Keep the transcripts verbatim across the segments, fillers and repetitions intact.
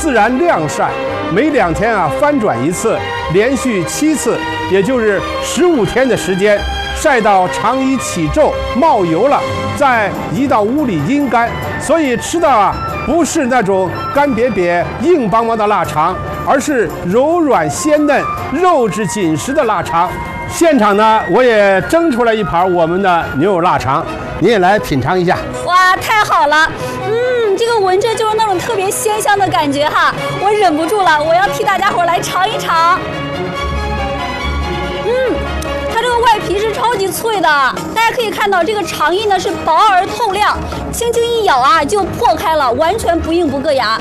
自然晾晒，每两天啊翻转一次，连续七次，也就是十五天的时间，晒到肠衣起皱冒油了，再移到屋里阴干。所以吃的啊不是那种干瘪瘪硬邦邦的腊肠，而是柔软鲜嫩肉质紧实的腊肠。现场呢我也蒸出来一盘我们的牛肉腊肠，你也来品尝一下。 哇，太好了，嗯，这个闻着就是那种特别鲜香的感觉哈，我忍不住了，我要替大家伙来尝一尝。嗯，它这个外皮是超级脆的，大家可以看到这个肠衣呢是薄而透亮，轻轻一咬啊就破开了，完全不硬不硌牙。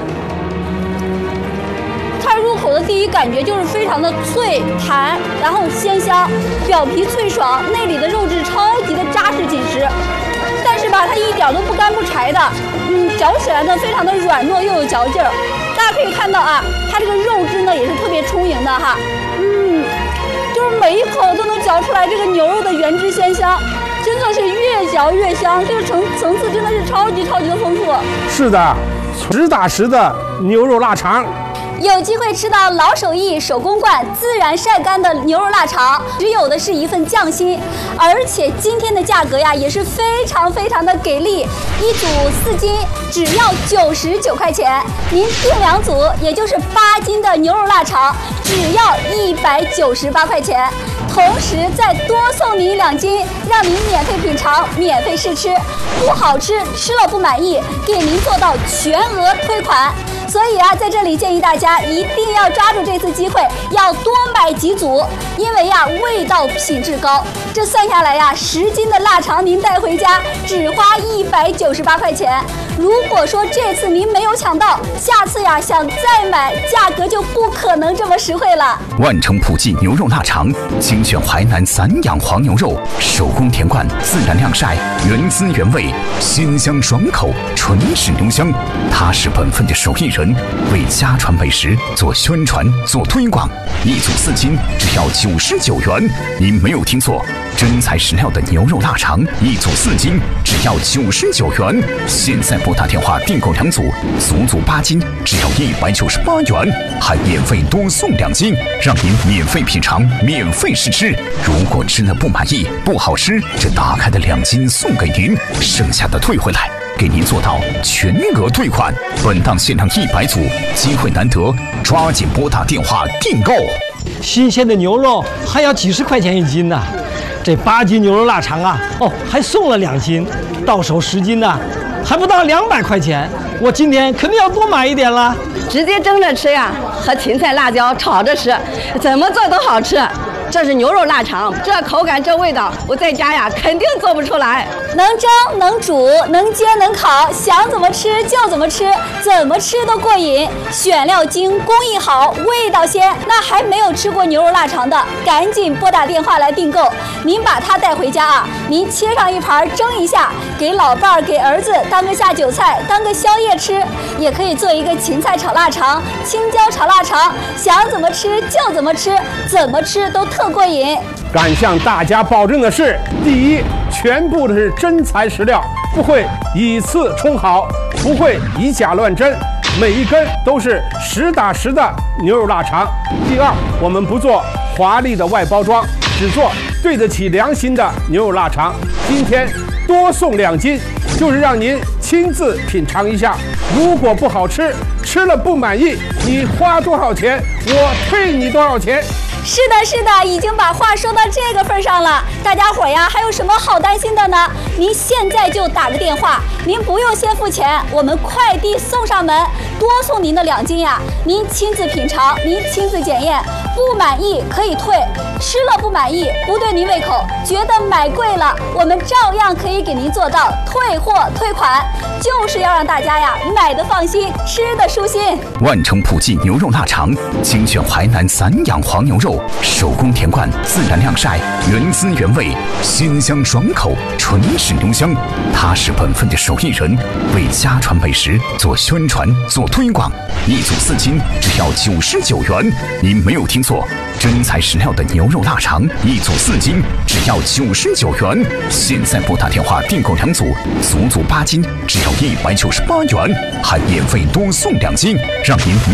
它入口的第一感觉就是非常的脆弹，然后鲜香，表皮脆爽，内里的肉质超级的扎实紧实。但是吧，它一点都不干不柴的，嗯，嚼起来呢非常的软糯又有嚼劲儿。大家可以看到啊，它这个肉汁呢也是特别充盈的哈，嗯，就是每一口都能嚼出来这个牛肉的原汁鲜香，真的是越嚼越香，这个层层次真的是超级超级的丰富。 是的，实打实的牛肉腊肠。 有机会吃到老手艺手工灌自然晒干的牛肉腊肠，只有的是一份匠心，而且今天的价格呀也是非常非常的给力，一组四斤只要九十九块钱，您订两组也就是八斤的牛肉腊肠只要一百九十八块钱，同时再多送您两斤，让您免费品尝免费试吃，不好吃吃了不满意给您做到全额退款。所以啊，在这里建议大家一定要抓住这次机会，要多买几组，因为呀味道品质高。这算下来呀，十斤的腊肠您带回家只花一百九十八块钱。如果说这次您没有抢到，下次呀想再买，价格就不可能这么实惠了。 万城普济牛肉腊肠，精选淮南散养黄牛肉，手工田灌，自然晾晒，原汁原味，鲜香爽口，纯是牛香。他是本分的手艺人，为家传美食做宣传做推广，一组四斤只要九十九元。您没有听错，真材实料的牛肉腊肠，一组四斤只要九十九元。现在拨打电话订购两组，足足八斤只要一百九十八元，还免费多送两斤，让您免费品尝免费试吃。如果吃了不满意不好吃，这打开的两斤送给您，剩下的退回来，给您做到全额退款。本档限量一百组，机会难得，抓紧拨打电话订购。 新鲜的牛肉还要几十块钱一斤呢，这八斤牛肉腊肠啊，哦，还送了两斤，到手十斤呢，还不到两百块钱。我今天肯定要多买一点了。 直接蒸着吃呀，和芹菜、辣椒炒着吃，怎么做都好吃。这是牛肉腊肠，这口感这味道，我在家呀肯定做不出来。 能蒸能煮能煎能烤，想怎么吃就怎么吃，怎么吃都过瘾。选料精，工艺好，味道鲜。那还没有吃过牛肉腊肠的，赶紧拨打电话来订购。您把它带回家啊，您切上一盘蒸一下，给老伴儿给儿子当个下酒菜，当个宵夜吃。也可以做一个芹菜炒腊肠、青椒炒腊肠，想怎么吃就怎么吃，怎么吃都特过瘾。 敢向大家保证的是，第一，全部的是真材实料，不会以次充好，不会以假乱真，每一根都是实打实的牛肉腊肠。第二，我们不做华丽的外包装，只做对得起良心的牛肉腊肠。今天多送两斤，就是让您亲自品尝一下。如果不好吃，吃了不满意，你花多少钱，我退你多少钱。 是的，是的，已经把话说到这个份上了。大家伙呀，还有什么好担心的呢？您现在就打个电话，您不用先付钱，我们快递送上门，多送您的两斤呀。您亲自品尝，您亲自检验，不满意可以退，吃了不满意，不对您胃口，觉得买贵了，我们照样可以给您做到退货退款，就是要让大家呀买的放心，吃的舒心。 万城普济牛肉腊肠，精选淮南散养黄牛肉，手工田灌，自然晾晒，原汁原味，鲜香爽口，纯是牛香。他是本分的手艺人，为家传美食做宣传做推广，一组四斤只要九十九元。您没有听错，真材实料的牛肉腊肠，一组四斤只要九十九元。现在拨打电话订购两组，足足八斤只要一百九十八元，还免费多送两斤，让您